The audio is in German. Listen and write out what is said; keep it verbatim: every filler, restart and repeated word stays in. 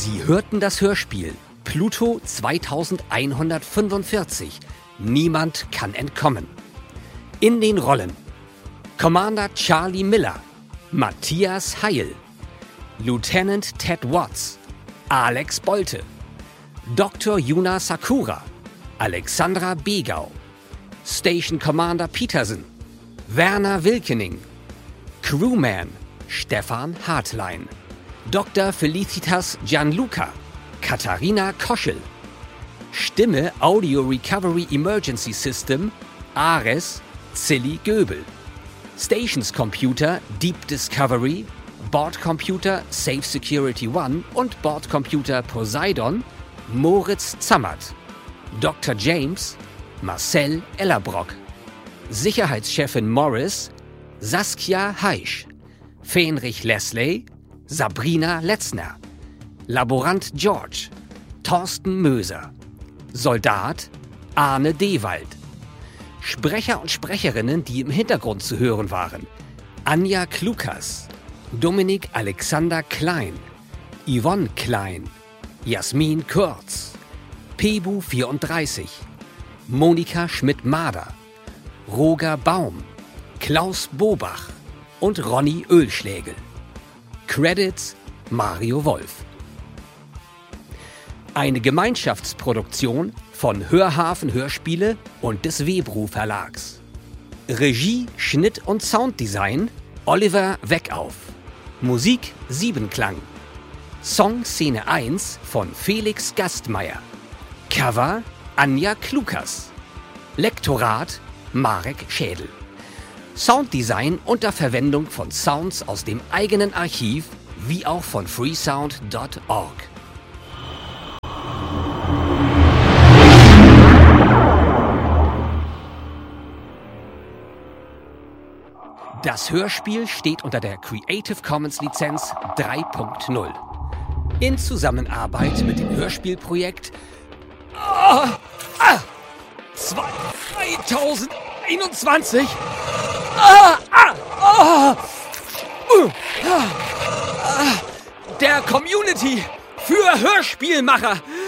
Sie hörten das Hörspiel Pluto zweitausendeinhundertfünfundvierzig. Niemand kann entkommen. In den Rollen: Commander Charlie Miller, Matthias Heil, Lieutenant Ted Watts, Alex Bolte, Doktor Yuna Sakura, Alexandra Begau, Station Commander Peterson, Werner Wilkening, Crewman Stefan Hartlein, Doktor Felicitas Gianluca, Katharina Koschel, Stimme Audio Recovery Emergency System Ares Zilli Göbel, Stations Computer Deep Discovery, Bordcomputer Safe Security One und Bordcomputer Poseidon Moritz Zammert, Doktor James Marcel Ellerbrock, Sicherheitschefin Morris Saskia Heisch, Fenrich Leslie Sabrina Letzner, Laborant George Thorsten Möser, Soldat Arne Dewald. Sprecher und Sprecherinnen, die im Hintergrund zu hören waren: Anja Klukas, Dominik Alexander Klein, Yvonne Klein, Jasmin Kurz, Pebu vierunddreißig, Monika Schmidt-Mader, Roger Baum, Klaus Bobach und Ronny Ölschlägel. Credits Mario Wolf. Eine Gemeinschaftsproduktion von Hörhafen Hörspiele und des Webru Verlags. Regie, Schnitt und Sounddesign Oliver Weckauf. Musik Siebenklang. Song Szene eins von Felix Gastmeier. Cover Anja Klukas. Lektorat Marek Schädel. Sounddesign unter Verwendung von Sounds aus dem eigenen Archiv wie auch von freesound punkt org. Das Hörspiel steht unter der Creative Commons Lizenz drei Punkt null. In Zusammenarbeit mit dem Hörspielprojekt oh, ah, zweitausendeinundzwanzig ah, ah, oh, uh, ah, der Community für Hörspielmacher.